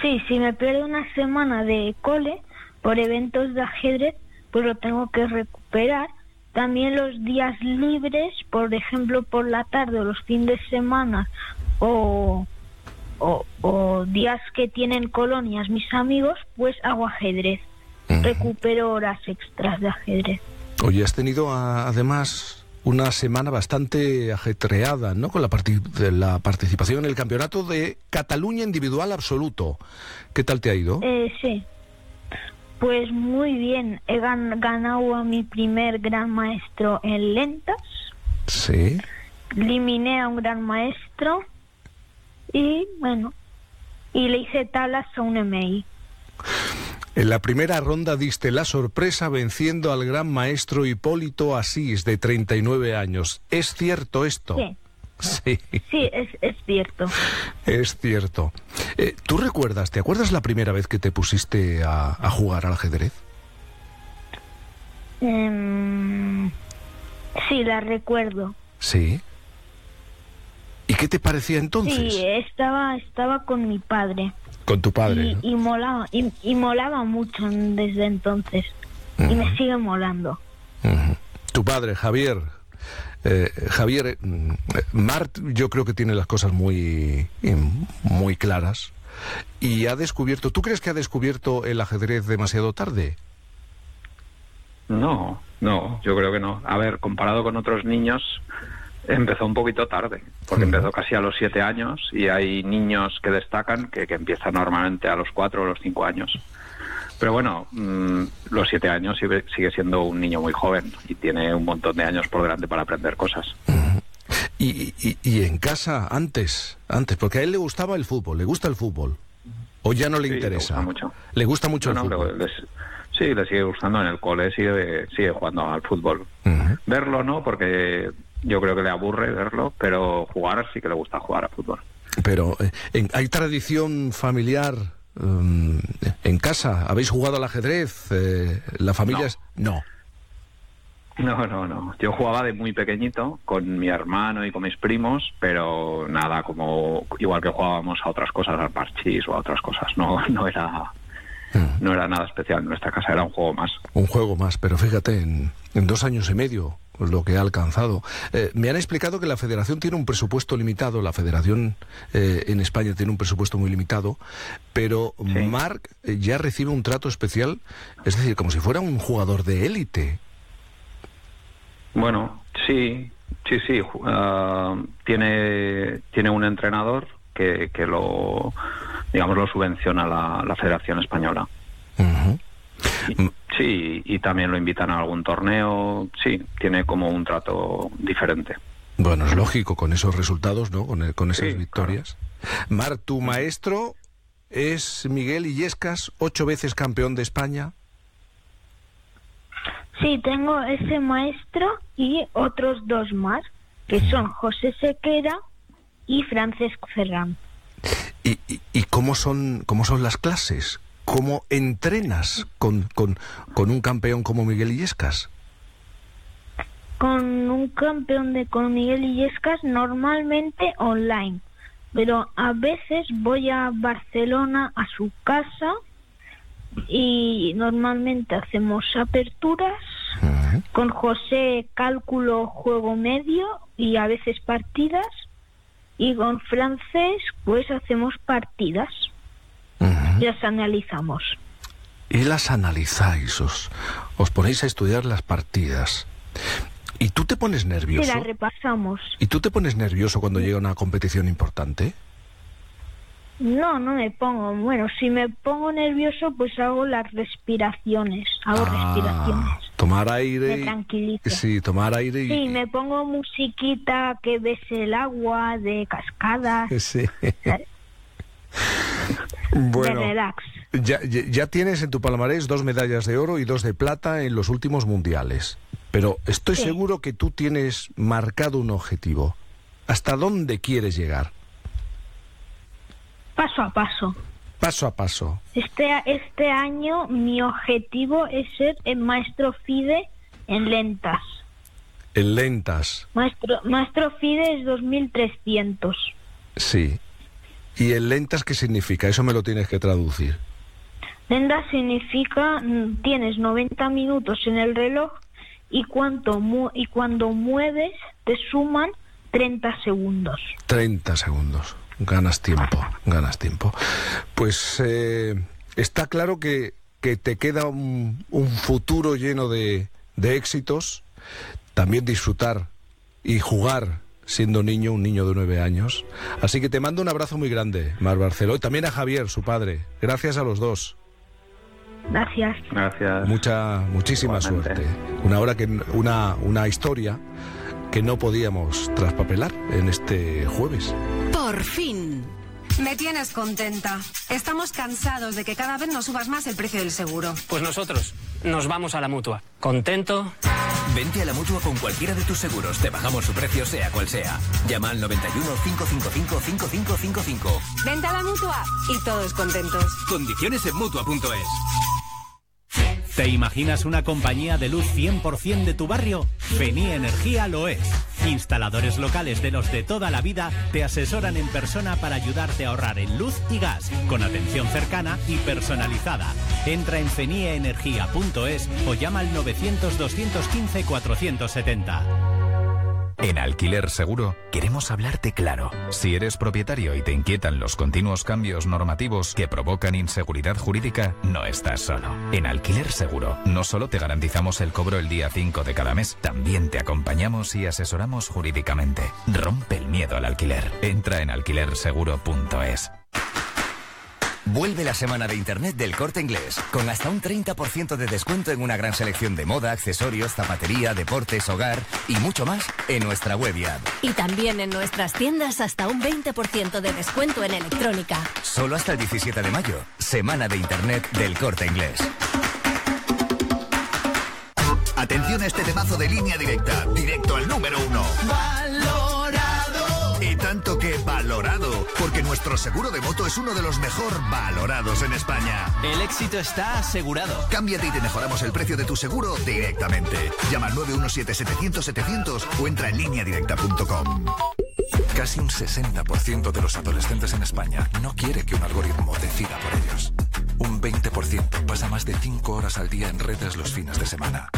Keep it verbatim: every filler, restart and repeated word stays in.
Sí, si me pierdo una semana de cole por eventos de ajedrez, pues lo tengo que recuperar. También los días libres, por ejemplo, por la tarde o los fines de semana, o, o, o días que tienen colonias mis amigos, pues hago ajedrez. Uh-huh. Recupero horas extras de ajedrez. Oye, has tenido a, además una semana bastante ajetreada, ¿no? Con la, parti- la participación en el campeonato de Cataluña individual absoluto. ¿Qué tal te ha ido? Eh, sí. Pues muy bien. He gan- ganado a mi primer gran maestro en lentas. Sí. Eliminé a un gran maestro y, bueno, y le hice talas a un M I. En la primera ronda diste la sorpresa venciendo al gran maestro Hipólito Asís, de treinta y nueve años. ¿Es cierto esto? Sí. Sí, sí es, es cierto. Es cierto. Eh, ¿Tú recuerdas, te acuerdas la primera vez que te pusiste a, a jugar al ajedrez? Um, sí, la recuerdo. Sí. ¿Y qué te parecía entonces? Sí, estaba, estaba con mi padre. Con tu padre, y, ¿no? y molaba y, y molaba mucho desde entonces. Uh-huh. Y me sigue molando. Uh-huh. Tu padre, Javier. Eh, Javier, eh, Mart, yo creo que tiene las cosas muy, muy claras. Y ha descubierto... ¿Tú crees que ha descubierto el ajedrez demasiado tarde? No, no, yo creo que no. A ver, comparado con otros niños, empezó un poquito tarde, porque uh-huh. empezó casi a los siete años, y hay niños que destacan que, que empiezan normalmente a los cuatro o los cinco años. Pero bueno, mmm, los siete años sigue, sigue siendo un niño muy joven y tiene un montón de años por delante para aprender cosas. Uh-huh. Y, y, y en casa, antes, antes, porque a él le gustaba el fútbol, ¿le gusta el fútbol? ¿O ya no le sí, interesa? Le gusta mucho. ¿Le gusta mucho no, el no, fútbol? Les, sí, le sigue gustando en el cole, sigue, sigue jugando al fútbol. Uh-huh. Verlo no, porque yo creo que le aburre verlo, pero jugar sí que le gusta jugar al fútbol. Pero, eh, ¿hay tradición familiar um, en casa? ¿Habéis jugado al ajedrez? Eh, ¿La familia es...? No. No, no, no. Yo jugaba de muy pequeñito con mi hermano y con mis primos, pero nada, como igual que jugábamos a otras cosas, al parchís o a otras cosas. No, no era... No era nada especial en nuestra casa, era un juego más. Un juego más, pero fíjate, en, en dos años y medio lo que ha alcanzado. Eh, me han explicado que la Federación tiene un presupuesto limitado, la Federación eh, en España tiene un presupuesto muy limitado, pero sí. Marc eh, ya recibe un trato especial, es decir, como si fuera un jugador de élite. Bueno, sí, sí, sí. Uh, tiene, tiene un entrenador que, que lo... digamos, lo subvenciona la, la Federación Española. Uh-huh. Y, sí, y también lo invitan a algún torneo. Sí, tiene como un trato diferente. Bueno, es lógico, con esos resultados, ¿no? Con, el, con esas sí, victorias. Claro. Marc, tu maestro es Miguel Illescas, ocho veces campeón de España. Sí, tengo ese maestro y otros dos más, que son José Sequera y Francesc Ferran. ¿Y, y, y cómo son cómo son las clases? ¿Cómo entrenas con, con, con un campeón como Miguel Illescas? Con un campeón de con Miguel Illescas normalmente online, pero a veces voy a Barcelona a su casa y normalmente hacemos aperturas. Uh-huh. Con José cálculo juego medio y a veces partidas. Y con Francés, pues hacemos partidas. Uh-huh. Y las analizamos. Y las analizáis, os, os ponéis a estudiar las partidas. ¿Y tú te pones nervioso? Sí, las repasamos. ¿Y tú te pones nervioso cuando sí. llega una competición importante? No, no me pongo. Bueno, si me pongo nervioso, pues hago las respiraciones. Hago ah, respiraciones. Tomar aire. Me tranquilizo. Sí, tomar aire. Y... Sí, me pongo musiquita que bese el agua, de cascadas. Sí. Bueno, de relax. Ya, ya, ya tienes en tu palmarés dos medallas de oro y dos de plata en los últimos mundiales. Pero estoy sí. seguro que tú tienes marcado un objetivo. ¿Hasta dónde quieres llegar? Paso a paso. Paso a paso. Este, este año mi objetivo es ser el maestro FIDE en lentas. En lentas. Maestro, maestro FIDE es dos mil trescientos. Sí. ¿Y el lentas qué significa? Eso me lo tienes que traducir. Lentas significa mm, tienes noventa minutos en el reloj y, cuanto mu y cuando mueves te suman treinta segundos. treinta segundos. Ganas tiempo, ganas tiempo. Pues eh, está claro que, que te queda un, un futuro lleno de, de éxitos. También disfrutar y jugar siendo niño, un niño de nueve años. Así que te mando un abrazo muy grande, Mar Barceló, y también a Javier, su padre. Gracias a los dos. Gracias. Gracias. Mucha, muchísima Igualmente. suerte. Una hora que una, una historia que no podíamos traspapelar en este jueves. Por fin. Me tienes contenta. Estamos cansados de que cada vez nos subas más el precio del seguro. Pues nosotros nos vamos a la Mutua. ¿Contento? Vente a la Mutua con cualquiera de tus seguros. Te bajamos su precio sea cual sea. Llama al noventa y uno, cinco cinco cinco, cinco cinco cinco cinco. Vente a la Mutua y todos contentos. Condiciones en Mutua punto es. ¿Te imaginas una compañía de luz cien por ciento de tu barrio? Fenie Energía lo es. Instaladores locales de los de toda la vida te asesoran en persona para ayudarte a ahorrar en luz y gas, con atención cercana y personalizada. Entra en fenie energía punto es o llama al novecientos, doscientos quince, cuatrocientos setenta. En Alquiler Seguro queremos hablarte claro. Si eres propietario y te inquietan los continuos cambios normativos que provocan inseguridad jurídica, no estás solo. En Alquiler Seguro no solo te garantizamos el cobro el día cinco de cada mes, también te acompañamos y asesoramos jurídicamente. Rompe el miedo al alquiler. Entra en alquiler seguro punto es. Vuelve la semana de Internet del Corte Inglés, con hasta un treinta por ciento de descuento en una gran selección de moda, accesorios, zapatería, deportes, hogar y mucho más en nuestra web y app. Y también en nuestras tiendas hasta un veinte por ciento de descuento en electrónica. Solo hasta el diecisiete de mayo, semana de Internet del Corte Inglés. Atención a este temazo de Línea Directa, directo al número uno. ¡Valorado! Y tanto que valorado, porque nuestro seguro de moto es uno de los mejor valorados en España. El éxito está asegurado. Cámbiate y te mejoramos el precio de tu seguro directamente. Llama al nueve uno siete, setecientos, setecientos o entra en línea directa punto com. Casi un sesenta por ciento de los adolescentes en España no quiere que un algoritmo decida por ellos. Un veinte por ciento pasa más de cinco horas al día en redes los fines de semana.